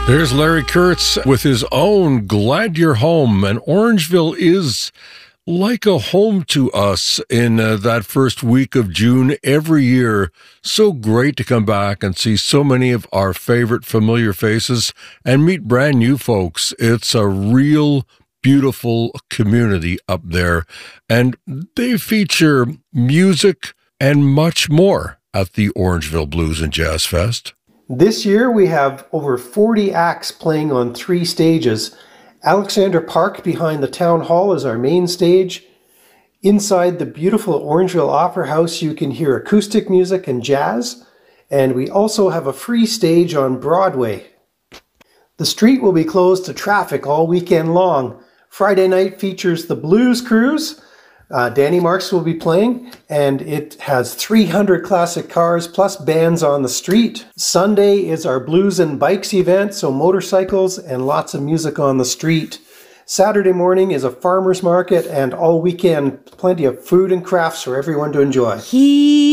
There's Larry Kurtz with his own Glad You're Home. And Orangeville is like a home to us in that first week of June every year. So great to come back and see so many of our favorite familiar faces and meet brand new folks. It's a real beautiful community up there. And they feature music and much more at the Orangeville Blues and Jazz Fest. This year we have over 40 acts playing on 3 stages. Alexander Park behind the Town Hall is our main stage. Inside the beautiful Orangeville Opera House you can hear acoustic music and jazz. And we also have a free stage on Broadway. The street will be closed to traffic all weekend long. Friday night features the Blues Cruise. Danny Marks will be playing, and it has 300 classic cars plus bands on the street. Sunday is our Blues and Bikes event, so motorcycles and lots of music on the street. Saturday morning is a farmer's market, and all weekend plenty of food and crafts for everyone to enjoy.